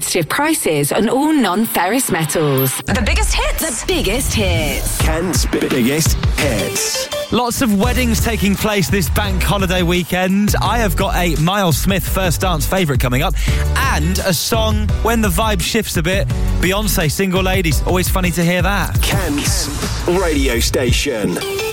competitive prices on all non-ferrous metals. The biggest hits. The biggest hits. Kent's biggest hits. Lots of weddings taking place this bank holiday weekend. I have got a Miles Smith First Dance favourite coming up, and a song when the vibe shifts a bit. Beyonce, Single Ladies. Always funny to hear that. Kent's radio station.